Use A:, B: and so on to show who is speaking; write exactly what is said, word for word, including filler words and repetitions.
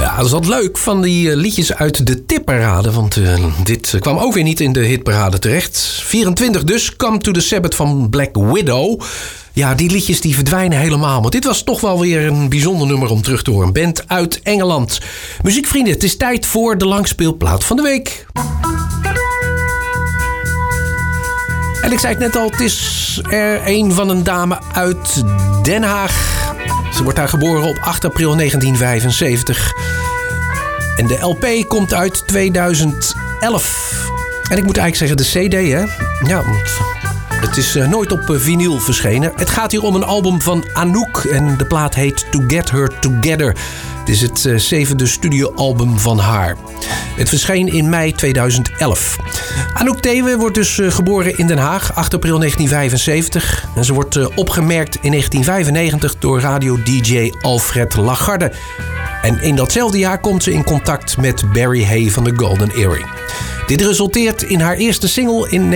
A: Ja, dat is wat leuk van die uh, liedjes uit de tipparade. Want uh, dit uh, kwam ook weer niet in de hitparade terecht. vierentwintig dus, Come to the Sabbath van Black Widow. Ja, die liedjes die verdwijnen helemaal. Maar dit was toch wel weer een bijzonder nummer om terug te horen. Een band uit Engeland. Muziekvrienden, het is tijd voor de langspeelplaat van de week. En ik zei het net al, het is er een van een dame uit Den Haag. Ze wordt daar geboren op acht april negentien vijfenzeventig. En de L P komt uit tweeduizend elf. En ik moet eigenlijk zeggen de C D, hè? Ja, het is nooit op vinyl verschenen. Het gaat hier om een album van Anouk. En de plaat heet To Get Her Together. Het is het uh, zevende studioalbum van haar. Het verscheen in mei tweeduizend elf. Anouk Thewe wordt dus uh, geboren in Den Haag, acht april negentien vijfenzeventig. En ze wordt uh, opgemerkt in negentien vijfennegentig door radio-D J Alfred Lagarde. En in datzelfde jaar komt ze in contact met Barry Hay van de Golden Earring. Dit resulteert in haar eerste single in